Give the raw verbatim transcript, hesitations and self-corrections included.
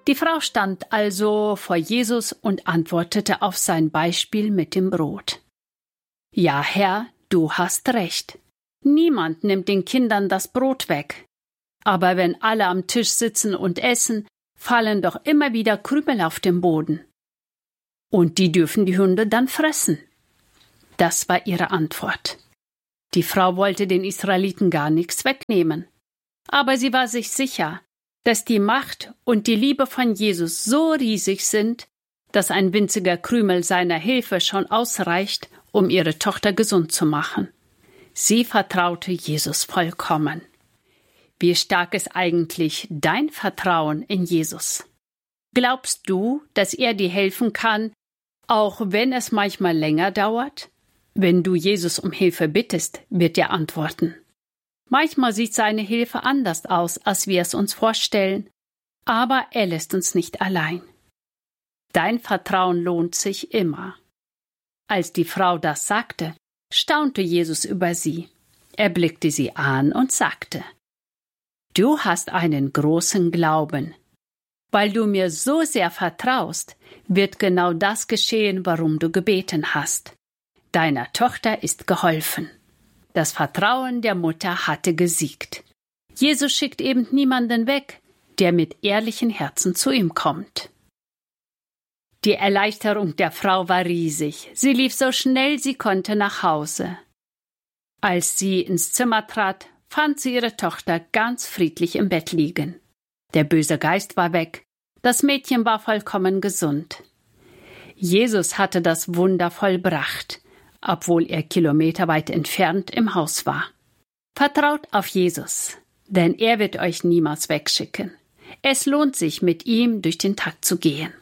Die Frau stand also vor Jesus und antwortete auf sein Beispiel mit dem Brot. Ja, Herr, du hast recht. Niemand nimmt den Kindern das Brot weg. Aber wenn alle am Tisch sitzen und essen, fallen doch immer wieder Krümel auf den Boden. Und die dürfen die Hunde dann fressen. Das war ihre Antwort. Die Frau wollte den Israeliten gar nichts wegnehmen. Aber sie war sich sicher, dass die Macht und die Liebe von Jesus so riesig sind, dass ein winziger Krümel seiner Hilfe schon ausreicht, um ihre Tochter gesund zu machen. Sie vertraute Jesus vollkommen. Wie stark ist eigentlich dein Vertrauen in Jesus? Glaubst du, dass er dir helfen kann, auch wenn es manchmal länger dauert? Wenn du Jesus um Hilfe bittest, wird er antworten. Manchmal sieht seine Hilfe anders aus, als wir es uns vorstellen, aber er lässt uns nicht allein. Dein Vertrauen lohnt sich immer. Als die Frau das sagte, staunte Jesus über sie. Er blickte sie an und sagte: Du hast einen großen Glauben. Weil du mir so sehr vertraust, wird genau das geschehen, warum du gebeten hast. Deiner Tochter ist geholfen. Das Vertrauen der Mutter hatte gesiegt. Jesus schickt eben niemanden weg, der mit ehrlichen Herzen zu ihm kommt. Die Erleichterung der Frau war riesig. Sie lief so schnell sie konnte nach Hause. Als sie ins Zimmer trat, fand sie ihre Tochter ganz friedlich im Bett liegen. Der böse Geist war weg. Das Mädchen war vollkommen gesund. Jesus hatte das Wunder vollbracht, obwohl er kilometerweit entfernt im Haus war. Vertraut auf Jesus, denn er wird euch niemals wegschicken. Es lohnt sich, mit ihm durch den Tag zu gehen.